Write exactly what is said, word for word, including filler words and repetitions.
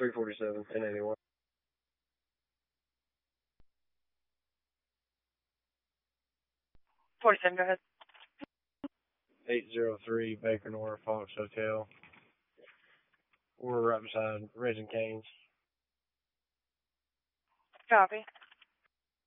three forty-seven, ten eighty-one. forty-seven, go ahead. eight oh three Baker North Fox Hotel. We're right beside Raising Cane's. Copy.